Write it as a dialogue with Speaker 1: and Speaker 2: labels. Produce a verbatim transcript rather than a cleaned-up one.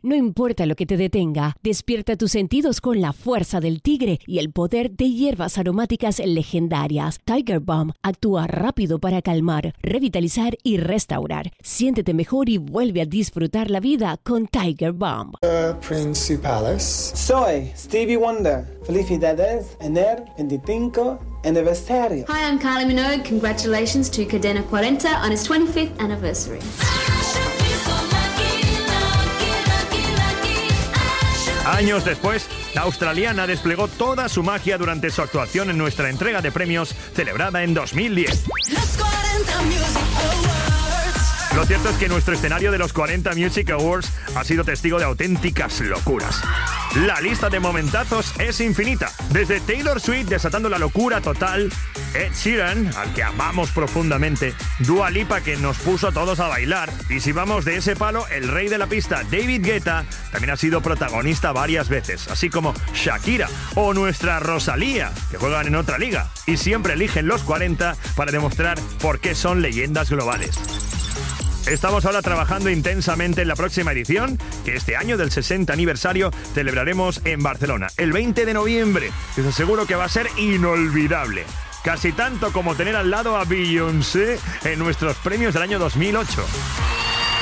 Speaker 1: No importa lo que te detenga, despierta tus sentidos con la fuerza del tigre y el poder de hierbas aromáticas legendarias. Tiger Balm actúa rápido para calmar, revitalizar y restaurar. Siéntete mejor y vuelve a disfrutar la vida con Tiger Balm.
Speaker 2: Uh, Principales.
Speaker 3: Soy Stevie Wonder. Felicidades en el veinticinco aniversario.
Speaker 4: Hi, I'm Kylie Minogue. Congratulations to Cadena cuarenta on its twenty-fifth anniversary.
Speaker 5: Años después, la australiana desplegó toda su magia durante su actuación en nuestra entrega de premios celebrada en dos mil diez.
Speaker 6: Los cuarenta Music Awards.
Speaker 5: Lo cierto es que nuestro escenario de los cuarenta Music Awards ha sido testigo de auténticas locuras. La lista de momentazos es infinita. Desde Taylor Swift desatando la locura total, Ed Sheeran, al que amamos profundamente, Dua Lipa, que nos puso a todos a bailar, y si vamos de ese palo, el rey de la pista, David Guetta, también ha sido protagonista varias veces, así como Shakira o nuestra Rosalía, que juegan en otra liga y siempre eligen los cuarenta para demostrar por qué son leyendas globales. Estamos ahora trabajando intensamente en la próxima edición, que este año del sesenta aniversario celebraremos en Barcelona, el veinte de noviembre. Les aseguro que va a ser inolvidable. Casi tanto como tener al lado a Beyoncé en nuestros premios del año dos mil ocho.